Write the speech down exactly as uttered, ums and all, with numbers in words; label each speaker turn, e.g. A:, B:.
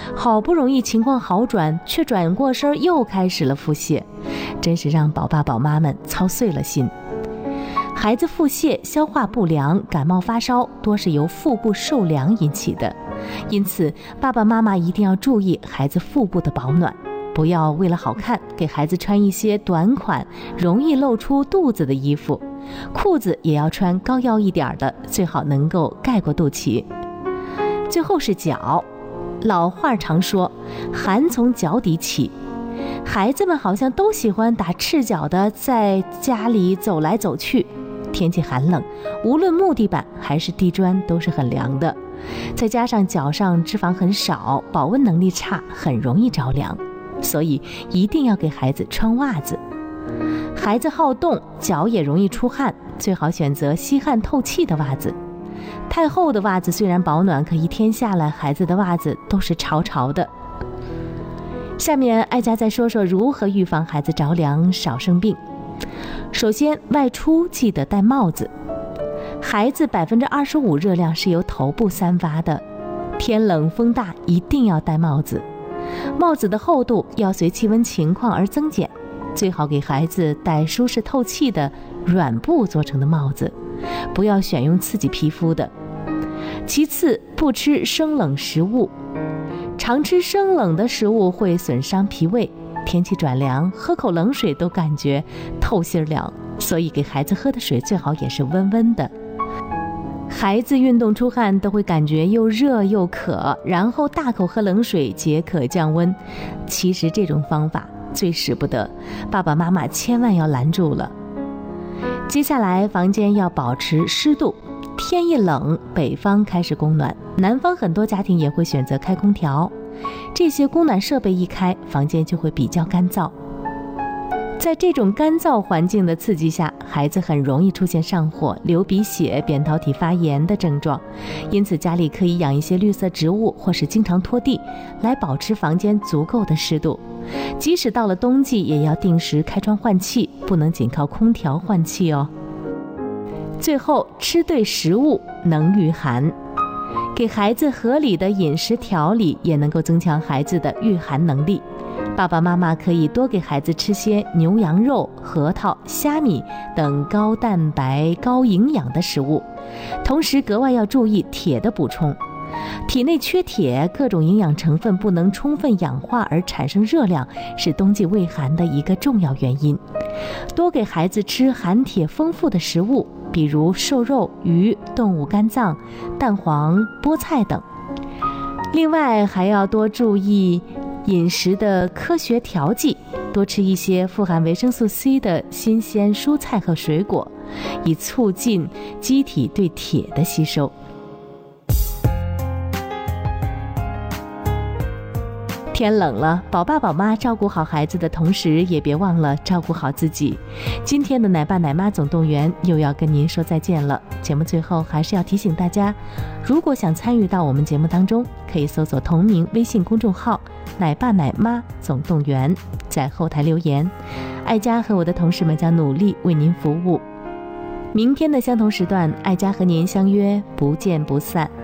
A: 好不容易情况好转，却转过身又开始了腹泻，真是让宝爸宝妈们操碎了心。孩子腹泻、消化不良、感冒发烧，多是由腹部受凉引起的，因此爸爸妈妈一定要注意孩子腹部的保暖，不要为了好看给孩子穿一些短款、容易露出肚子的衣服，裤子也要穿高腰一点的，最好能够盖过肚脐。最后是脚，老话常说寒从脚底起，孩子们好像都喜欢打赤脚的在家里走来走去，天气寒冷，无论木地板还是地砖都是很凉的，再加上脚上脂肪很少，保温能力差，很容易着凉，所以一定要给孩子穿袜子。孩子好动，脚也容易出汗，最好选择吸汗透气的袜子。太厚的袜子虽然保暖，可一天下来孩子的袜子都是潮潮的。下面艾佳再说说如何预防孩子着凉少生病。首先，外出记得戴帽子。孩子百分之二十五热量是由头部散发的，天冷风大一定要戴帽子。帽子的厚度要随气温情况而增减，最好给孩子戴舒适透气的软布做成的帽子，不要选用刺激皮肤的。其次，不吃生冷食物，常吃生冷的食物会损伤脾胃，天气转凉，喝口冷水都感觉透心凉，所以给孩子喝的水最好也是温温的。孩子运动出汗都会感觉又热又渴，然后大口喝冷水解渴降温，其实这种方法最使不得，爸爸妈妈千万要拦住了。接下来，房间要保持湿度，天一冷，北方开始供暖，南方很多家庭也会选择开空调，这些供暖设备一开，房间就会比较干燥。在这种干燥环境的刺激下，孩子很容易出现上火、流鼻血、扁桃体发炎的症状，因此家里可以养一些绿色植物，或是经常拖地，来保持房间足够的湿度。即使到了冬季，也要定时开窗换气，不能仅靠空调换气哦。最后，吃对食物能御寒，给孩子合理的饮食调理，也能够增强孩子的御寒能力。爸爸妈妈可以多给孩子吃些牛羊肉、核桃、虾米等高蛋白、高营养的食物，同时格外要注意铁的补充。体内缺铁，各种营养成分不能充分氧化而产生热量，是冬季畏寒的一个重要原因。多给孩子吃含铁丰富的食物，比如瘦肉、鱼、动物肝脏、蛋黄、菠菜等。另外还要多注意饮食的科学调剂，多吃一些富含维生素 C 的新鲜蔬菜和水果，以促进机体对铁的吸收。天冷了，宝爸宝妈照顾好孩子的同时，也别忘了照顾好自己。今天的奶爸奶妈总动员又要跟您说再见了。节目最后还是要提醒大家，如果想参与到我们节目当中，可以搜索同名微信公众号奶爸奶妈总动员，在后台留言，艾佳和我的同事们将努力为您服务。明天的相同时段，艾佳和您相约不见不散。